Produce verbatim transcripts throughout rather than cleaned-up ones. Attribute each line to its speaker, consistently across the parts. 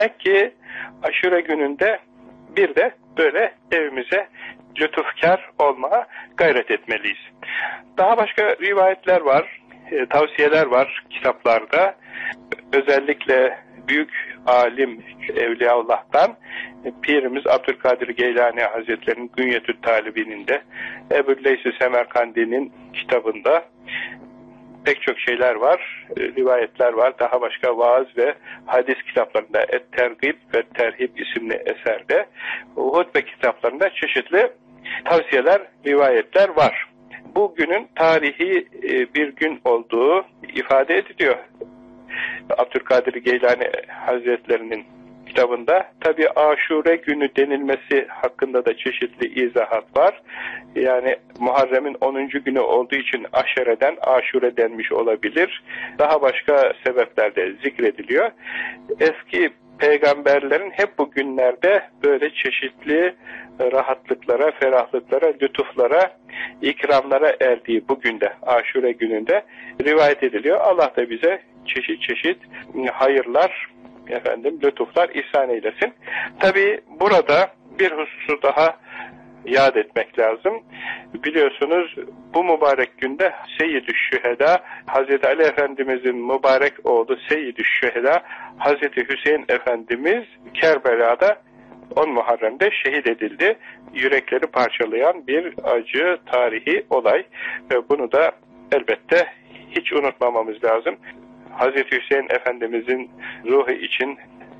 Speaker 1: Demek ki aşure gününde bir de böyle evimize lütufkar olmaya gayret etmeliyiz. Daha başka rivayetler var, e, tavsiyeler var kitaplarda. Özellikle büyük alim Evliyaullah'tan Pirimiz Abdülkadir Geylani Hazretleri'nin Günyetü Talibin'inde, Ebu Leys-i Semerkandi'nin kitabında pek çok şeyler var, rivayetler var. Daha başka vaaz ve hadis kitaplarında Et-Tergib ve Terhib isimli eserde, hutbe kitaplarında çeşitli tavsiyeler, rivayetler var. Bu günün tarihi bir gün olduğu ifade ediliyor. Abdülkadir Geylani Hazretlerinin kitabında. Tabi Aşure günü denilmesi hakkında da çeşitli izahat var. Yani Muharrem'in onuncu günü olduğu için aşereden Aşure denmiş olabilir. Daha başka sebepler de zikrediliyor. Eski peygamberlerin hep bu günlerde böyle çeşitli rahatlıklara, ferahlıklara, lütuflara, ikramlara erdiği bu günde, Aşure gününde rivayet ediliyor. Allah da bize çeşit çeşit hayırlar, efendim, lütuflar ihsan eylesin. Tabi burada bir hususu daha yad etmek lazım. Biliyorsunuz bu mübarek günde Seyyid-i Şüheda, Hazreti Ali Efendimizin mübarek oğlu Seyyid-i Şüheda, Hazreti Hüseyin Efendimiz Kerbela'da on Muharrem'de şehit edildi. Yürekleri parçalayan bir acı tarihi olay ve bunu da elbette hiç unutmamamız lazım. Hazreti Hüseyin Efendimizin ruhu için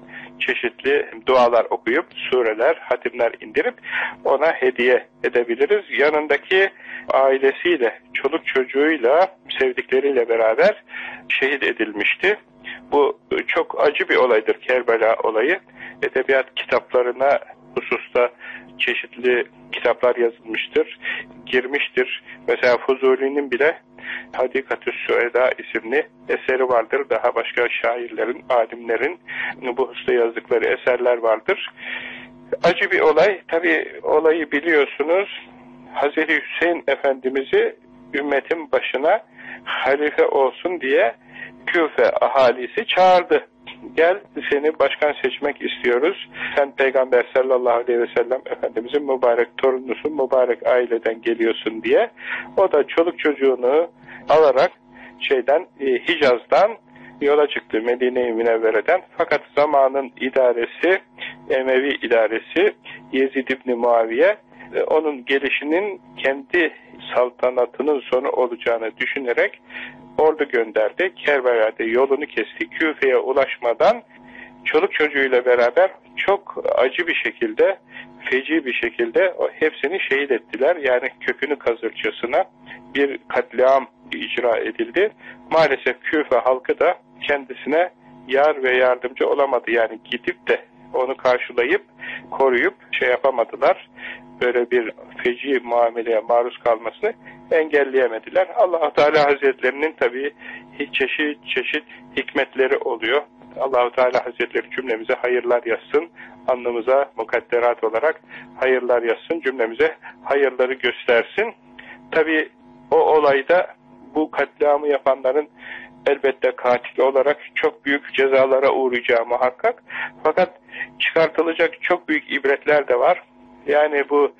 Speaker 1: çeşitli dualar okuyup, sureler, hatimler indirip ona hediye edebiliriz. Yanındaki ailesiyle, çoluk çocuğuyla, sevdikleriyle beraber şehit edilmişti. Bu çok acı bir olaydır, Kerbela olayı. Edebiyat kitaplarına hususta çeşitli kitaplar yazılmıştır, girmiştir. Mesela Fuzuli'nin bile Hadikatü Süeda isimli eseri vardır. Daha başka şairlerin, alimlerin bu hususta yazdıkları eserler vardır. Acı bir olay. Tabi olayı biliyorsunuz. Hazreti Hüseyin Efendimiz'i ümmetin başına halife olsun diye Küfe ahalisi çağırdı. Gel, seni başkan seçmek istiyoruz. Sen Peygamber sallallahu aleyhi ve sellem Efendimizin mübarek torunusun, mübarek aileden geliyorsun diye. O da çoluk çocuğunu alarak şeyden, e, Hicaz'dan yola çıktı, Medine-i Münevvere'den. Fakat zamanın idaresi, Emevi idaresi Yezid İbni Muaviye, e, onun gelişinin kendi saltanatının sonu olacağını düşünerek ordu gönderdi. Kerbela'da yolunu kesti. Küfe'ye ulaşmadan çoluk çocuğuyla beraber çok acı bir şekilde, feci bir şekilde hepsini şehit ettiler. Yani kökünü kazırcasına bir katliam icra edildi. Maalesef Küfe halkı da kendisine yar ve yardımcı olamadı. Yani gidip de onu karşılayıp, koruyup şey yapamadılar. Böyle bir feci muameleye maruz kalmasını engelleyemediler. Allah-u Teala Hazretlerinin tabii çeşit çeşit hikmetleri oluyor. Allah-u Teala Hazretleri cümlemize hayırlar yazsın. Alnımıza mukadderat olarak hayırlar yazsın. Cümlemize hayırları göstersin. Tabii o olayda bu katliamı yapanların elbette katil olarak çok büyük cezalara uğrayacağı muhakkak. Fakat çıkartılacak çok büyük ibretler de var. Yani bu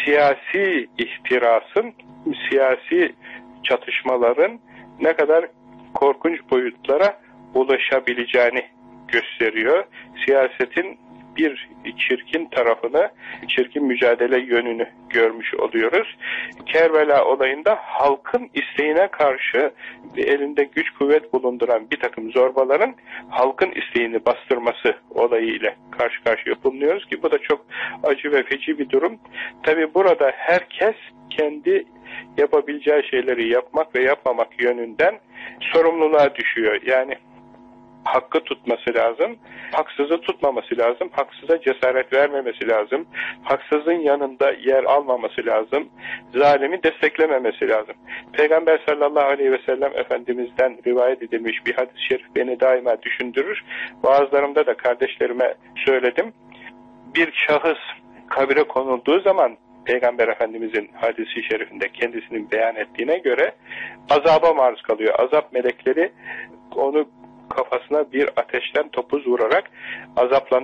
Speaker 1: siyasi ihtirasın, siyasi çatışmaların ne kadar korkunç boyutlara ulaşabileceğini gösteriyor. Siyasetin bir çirkin tarafını, çirkin mücadele yönünü görmüş oluyoruz. Kerbela olayında halkın isteğine karşı elinde güç kuvvet bulunduran bir takım zorbaların halkın isteğini bastırması olayıyla karşı karşıya bulunuyoruz ki bu da çok acı ve feci bir durum. Tabi burada herkes kendi yapabileceği şeyleri yapmak ve yapmamak yönünden sorumluluğa düşüyor. Yani hakkı tutması lazım, haksızı tutmaması lazım, haksıza cesaret vermemesi lazım, haksızın yanında yer almaması lazım, zalimi desteklememesi lazım. Peygamber sallallahu aleyhi ve sellem Efendimiz'den rivayet edilmiş bir hadis-i şerif beni daima düşündürür. Bazılarımda da kardeşlerime söyledim. Bir şahıs kabire konulduğu zaman Peygamber Efendimiz'in hadisi şerifinde kendisinin beyan ettiğine göre azaba maruz kalıyor. Azap melekleri onu kafasına bir ateşten topuz vurarak azaplandırır.